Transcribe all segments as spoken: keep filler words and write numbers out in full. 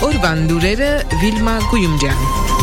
Օրվան լուրերը Վիլմա Գույումջյան։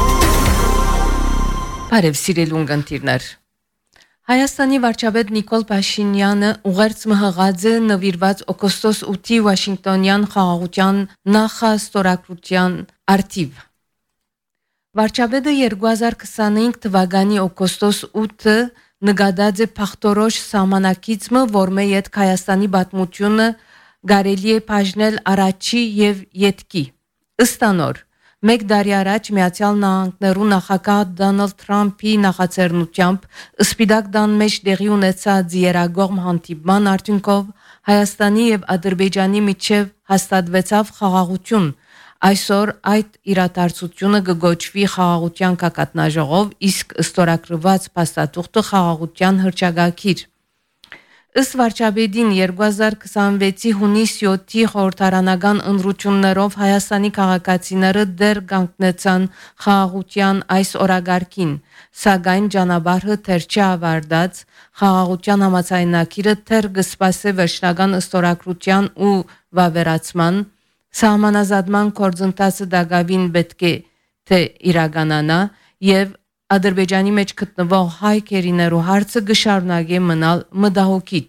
Բարև սիրելի ունգընտիրներ։ Հայաստանի վարչապետ Նիկոլ Փաշինյանը ուղերձ մհղած է նվիրված օգոստոս ութի Վաշինգտոնյան խաղաղության նախաստորագրության արդիվ։ Վարչապետը երկու հազար քսանհինգ թվականի օգոստոս ութը նկատած է փախտորոշ սահմանակիցը, որմե յետ Հայաստանի պատմությունը կարելի է բաժնել առաջի եւ ետքի։ Ըստ անոր, մեկ տարի առաջ Միացյալ Նահանգներու նախագահ Դոնալդ Թրամփի նախաձեռնությամբ Սպիտակ տան մեջ տեղի ունեցած երագողմ հանդիպման արդյունքով Հայաստանի եւ Ադրբեջանի միջև հաստատվեցավ խաղաղություն։ Այսօր այդ իրադարձությունը կգոչվի խաղաղության կակատնաժողով, իսկ ստորագրված փաստաթուղթը խաղաղության հռչակագիր։ Ըստ վարչապետին երկու հազար քսանվեցի հունիս յոթի խորհրդարանական ընտրություններով Հայաստանի քաղաքացիները դեռ կանգնեցան խաղաղության այս օրագարկին, սակայն ճանապարհը դեռ չավարտած, խաղաղության համաձայնագիրը դեռ կսպասե վերջնական ստորագրության ու վավերացման, սահմանազատման գործընթացը դակավին պետք է թե իրականանա եւ Ադրբեջանի մեջ գտնվող հայ քերիներու հարցը կշարունակի մնալ մտահոգիչ։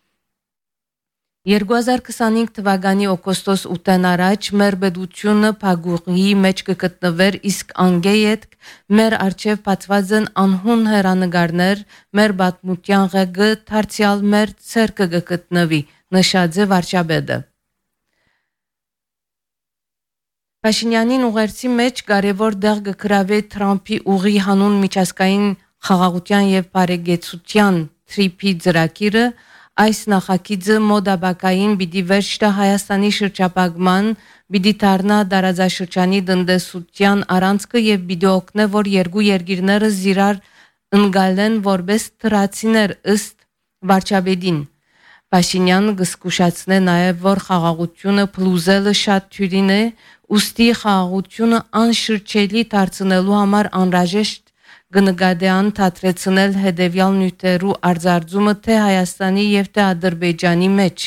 երկու հազար քսանհինգ թվականի օգոստոս ութին առաջ մեր պետությունը փակուղի մեջ կգտնվեր, իսկ անգեյետ մեր արչև բացված են անհուն հերանեկարներ, մեր պատմության ղեկը դարձյալ մեր ցերկը կգտնվի, նշած է վարչապետը։ Փաշինյանին ուղերձի մեջ կարևոր դեղ կգրավե Թրամփի ուղի հանուն միջազգային խաղաղության եւ բարեկեցության թրիփի ծրագիրը, այս նախագիծը մոդաբակային պիտի վերջ տա Հայաստանի շրջապակման, պիտի դառնա տարածաշրջանի տնտեսության առանցքը եւ պիտի օգնե, որ երկու երկիրները զիրար ընկալեն որպես թրացիներ ըստ վարչապետին։ Փաշինյանը կզգուշացնե նաեւ, որ խաղաղությունը փլուզելը շատ թյուրին է, ուստի խաղաղությունը անշրջելի դարձնելու համար անհրաժեշտ կնկատեան թատրեցնել հետևյալ նյութերու արձարծումը թե Հայաստանի եւ թե Ադրբեջանի մեջ։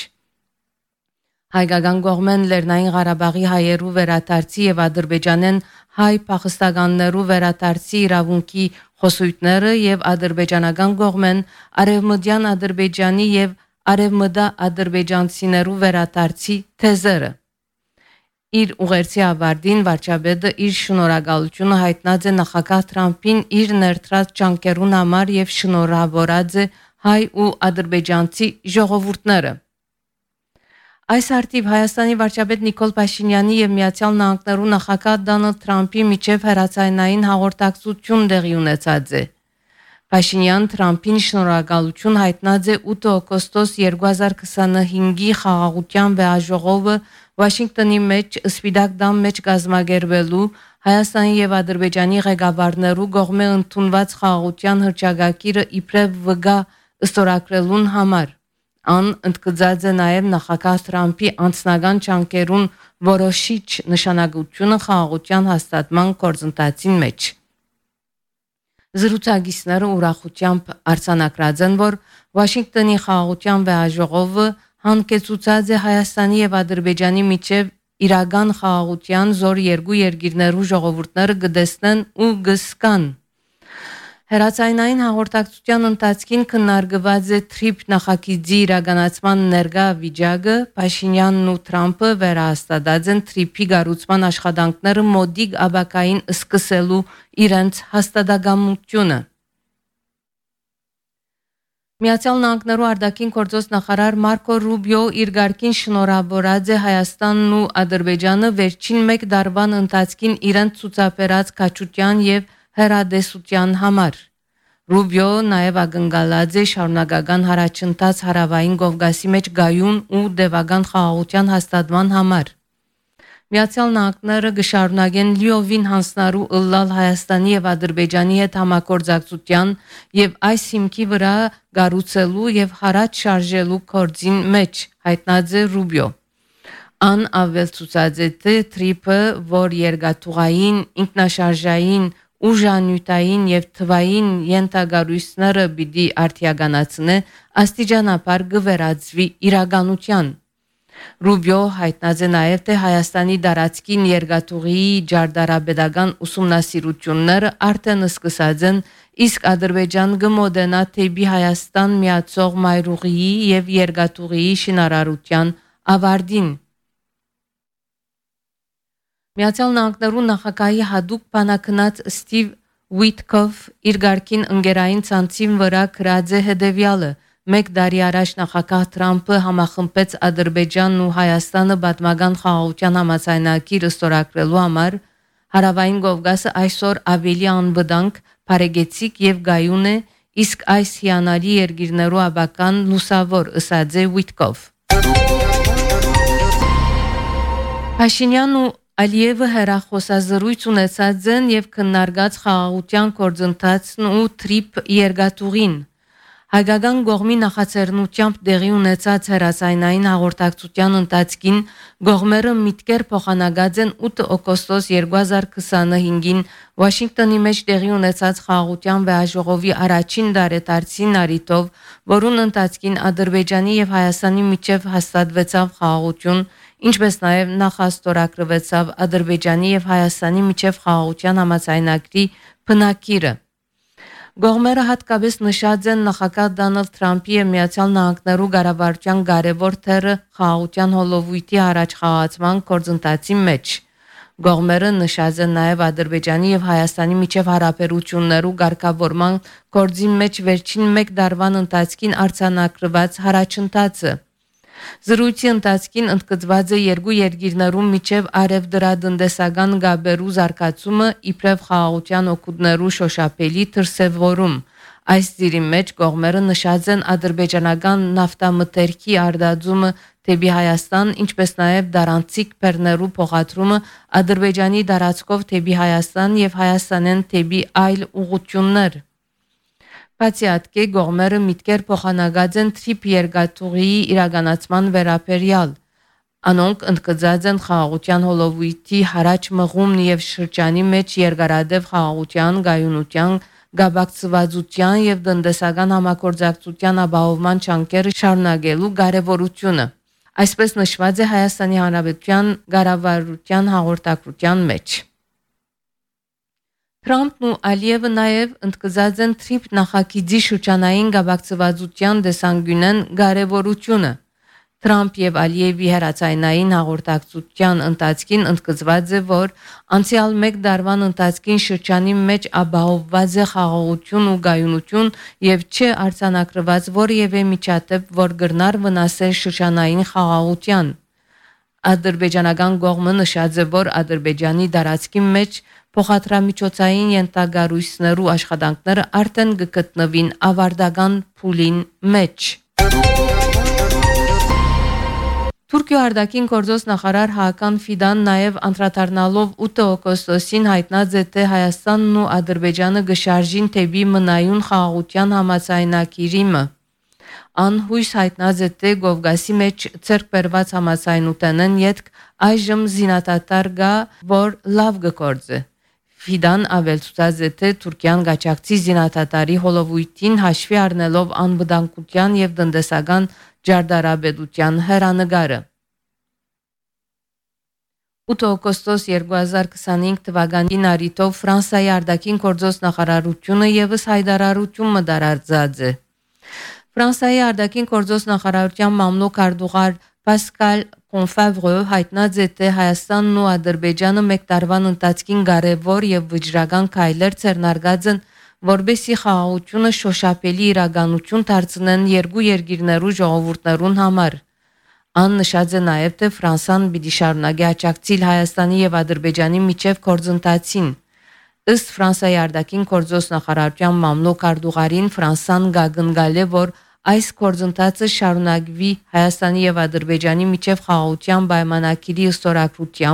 Հայկական կողմեն Լեռնային Ղարաբաղի հայերու վերադարձի եւ Ադրբեջանեն հայ փախստականներու վերադարձի իրավունքի խոսույթները եւ ադրբեջանական կողմեն արևմտյան Ադրբեջանի եւ արևմտա ադրբեջանցիներու վերադարձի թեզերը։ Իր ուղերձի ավարտին վարչապետը իր շնորհակալությունը հայտնած է նախագահ Թրամփին իր ներդրած ջանքերուն համար եւ շնորհավորած է հայ ու ադրբեջանցի ժողովուրդները։ Այս արդիվ Հայաստանի վարչապետ Նիկոլ Փաշինյանի եւ Միացյալ Նահանգներու նախագահ Դոնալդ Թրամփի միջև հերացայնային հաղորդակցություն տեղի ունեցած է։ Փաշինյան Թրամփին շնորհակալություն հայտնած է ութ օգոստոս երկու հազար քսանհինգի խաղաղության վեաժողովը Վաշինգտոնի մեջ Սպիտակ տան մեջ կազմակերպելու Հայաստանի եւ Ադրբեջանի ղեկավարներու կողմէ ընդունված խաղաղության հռչակագիրը իբրև վգա ստորագրելուն համար։ Ան ընդգծած է նաեւ նախագահ Թրամփի անձնական ջանքերուն որոշիչ նշանակությունը խաղաղության հաստատման գործընթացին մեջ։ Զրուցակիցները ուրախությամբ արձանագրած են, որ Վաշինգտոնի խաղաղության վեաժողովը հանգեցուցած է Հայաստանի եւ Ադրբեջանի միջև իրական խաղաղության զոր երկու երկիրներու ժողովուրդները կտեսնեն ու կզգան։ Հերացայնային հաղորդակցության ընթացքին քննարկված է թրիփ նախագիծի իրականացման ներկա վիճակը, Փաշինյանն ու Թրամփը վերահաստատած են թրիփի կառուցման աշխատանքները մոդիկ աբակային սկսելու իրենց հաստատակամությունը։ Միացյալ Նահանգներու արտաքին գործոս նախարար Մարկո Ռուբիո իր գարկին շնորհավորած է Հայաստանն ու Ադրբեջանը վերջին մեկ դարվան ընթացքին իրենց ցուցաբերած քաջության եւ հերադեսության համար։ Ռուբիո նաև ակնկալած է շարունակական հարաճընթաց հարավային Կովկասի մեջ գայուն ու դեպական խաղաղության հաստատման համար։ Միացյալ Նահանգները կշարունակեն լիովին հանձնարարու ըլլալ Հայաստանի եւ Ադրբեջանի հետ համագործակցության եւ այս հիմքի վրա կառուցելու եւ հարաճ շարժելու գործին մեջ, հայտնած է Ռուբիո։ Ան ավելցուցած է թե թրիփը, որ երկաթուղային, ինքնաշարժային, ուժանյութային եւ թվային Ռուբիո հայտնած է նաև թե Հայաստանի դարածքին երկաթուղիի ջարդարաբեդական ուսումնասիրությունները արդեն սկսած են, իսկ Ադրբեջան գմոդենա թեպի Հայաստան միացող մայրուղիի եւ երկաթուղիի շինարարության ավարտին։ Միացյալ Նահանգներու նախագահի հadoop բանակնած Ստիվ Ուիտկոֆ իր ղարքին ընկերային ցանցին վրա գրած է հետևյալը. Մեկ տարի առաջ նախագահ Թրամփը համախմբեց Ադրբեջանն ու Հայաստանը պատմական խաղաղության համաձայնագիրը ստորագրելու համար, Հարավային Կովկասը այսօր ավելի անվտանգ, բարեգեցիկ եւ գայուն է, իսկ այս հիանալի երկիրներու աբական լուսավոր ըսած է Ուիտկոֆ։ Փաշինյանն ու Ալիևը հերախոսազրույց ունեցած են եւ քննարկած խաղաղության գործընթացն ու թրիփ երկաթուղին։ Հայկական կողմի նախաձեռնությամբ դեղի ունեցած հերասայնային հաղորդակցության ընթացքին կողմերը միտքեր փոխանակած են ութ օգոստոս երկու հազար քսանհինգին Վաշինգտոնի մեջ դեղի ունեցած խաղաղության վեհաժողովի առաջին դարետարցին արիտով, որուն ընթացքին Ադրբեջանի եւ Հայաստանի միջև հաստատվեցավ խաղաղություն, ինչպես նաև նախաստորագրվեցավ Ադրբեջանի եւ Հայաստանի միջև խաղաղության համաձայնագրի բնակիրը։ Գողմերը հատկապես նշած են նախագահ Դոնալդ Թրամփի եւ Միացյալ Նահանգներու ղարավարության կարևոր թերը խաղաղության հոլովույթի առաջխաղացման գործընթացի մեջ։ Գողմերը նշած են նաև Ադրբեջանի եւ Հայաստանի միջև հարաբերություններու ղեկավարման գործի մեջ վերջին մեկ դարվան ընթացքին արձանագրված հարաճընթացը։ Զրույցի ընթացքին ընդգծված է երկու երկիրներու միջև արևդրատնտեսական գաբերու զարգացումը իբրև խաղաղության օգուտներու շոշափելի դրսևորում։ Այս ծիրի մեջ կողմերը նշած են ադրբեջանական նավթամթերքի արտադրումը դեպի Հայաստան, ինչպես նաև դարանցիկ բեռներու փոխադրումը Ադրբեջանի դարածքով դեպի Հայաստան եւ Հայաստանեն դեպի այլ ուղղություններ։ Բացի այդ, գողմերը միտքեր փոխանակած են թրիփ երկաթուղիի իրականացման վերաբերյալ։ Անոնք ընդգծած են խաղաղության հոլովույթի հարաճ մղումն եւ շրջանի մեջ երկարադեպ խաղաղության, գայունության, գաբակցվածության եւ տնտեսական համագործակցության ապահովման չանքերը շարունակելու կարեւորությունը։ Այսպես նշված է Հայաստանի Հանրապետության ղարավարության հաղորդակցության մեջ։ Թրամփն ու Ալիևը նաև ընդգծած են թրիփ նախագիծի շրջանային գաբակցվածության դեսանգյունեն կարևորությունը։ Թրամփ եւ Ալիևի հերացայնային հաղորդակցության ընթացքին ընդգծված է, որ անցյալ մեկ դարվան ընթացքին շրջանի մեջ ապահովված է խաղաղություն ու գայունություն եւ չէ արձանագրված որևէ միջադեպ, որ գրնար վնասել շրջանային խաղաղության։ Ադրբեջանական կողմը նշած է, որ Ադրբեջանի դարածքի մեջ փոխադրամիջոցային ենթագարույցներու աշխատանքները արդեն գտնվին ավարտական փուլին մեջ։ Թուրքիա արտաքին գործոս նախարար Հական Ֆիդան նաև անդրադառնալով ութ օգոստոսին հայտնած է, թե Հայաստանն ու Ադրբեջանը գշարժին թեպի մնայուն խաղաղության համաձայնագիրը։ Անհույս հայտնած է, թե Կովկասի մեջ ցերկ բերված համաձայնութենեն յետք այժմ զինադադար գա, որ լավ գործի։ Ֆիդան ավելցուած է, թե Թուրքիան գաչակցի զինադադարի հոլովույթին հաշվի առնելով անվտանգության եւ տնտեսական ջարդարաբեդության հերանեկարը։ ութ օգոստոս երկու հազար քսանհինգ թվականին արիտով Ֆրանսիայի արտաքին գործոս նախարարությունը եւս հայտարարություն մտարարձած է։ Ֆրանսիայի արտաքին գործոս նախարարության մամլոք արտուղար Պասկալ Կոնֆավրը հայտնած է, թե Հայաստանն ու Ադրբեջանը մեկ տարվան ընթացքին կարևոր եւ վճռական քայլեր ձեռնարկած են, որբեսի խաղաղությունը շոշափելի իրականություն դարձնեն երկու երկիրներու ժողովուրդներուն համար։ Ան նշած է նաև, թե Ֆրանսան պիտի շարունակի աջակցել Հայաստանի եւ Ադրբեջանի միջև գործընթացին։ Ըստ Ֆրանսիայի արտաքին գործոս նախարարության մամլոք արտուղարին Ֆրանսան գագնգալ է, որ այս գործընթացը շարունակվի Հայաստանի եւ Ադրբեջանի միջև խաղաղության պայմանագիրի ստորագրությամբ